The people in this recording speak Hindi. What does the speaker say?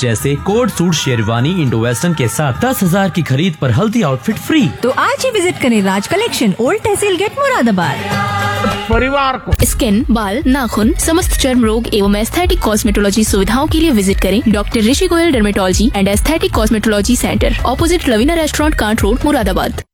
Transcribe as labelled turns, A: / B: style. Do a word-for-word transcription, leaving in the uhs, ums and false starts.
A: जैसे coat suit, sherwani, Indo western के साथ दस हजार की खरीद पर हल्दी आउटफिट फ्री।
B: तो आज ही विजिट करें राज कलेक्शन, ओल्ड तहसील गेट, मुरादाबाद।
C: परिवार को
D: स्किन, बाल, नाखून, समस्त चर्म रोग एवं एस्थेटिक कॉस्मेटोलॉजी सुविधाओं के लिए विजिट करें doctor Rishi Goyal dermatology and aesthetic cosmetology centre, opposite Lavina restaurant, can't road, Moradabad.